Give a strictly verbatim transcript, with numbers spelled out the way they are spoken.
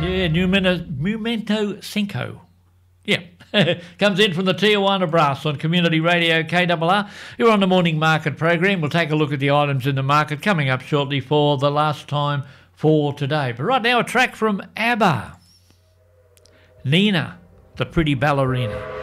Yeah, Numeno, Momento Cinco. Yeah. Comes in from the Tijuana Brass on Community Radio K R R. You're on the morning market program. We'll take a look at the items in the market coming up shortly for the last time for today. But right now, a track from ABBA. Nina, the Pretty Ballerina.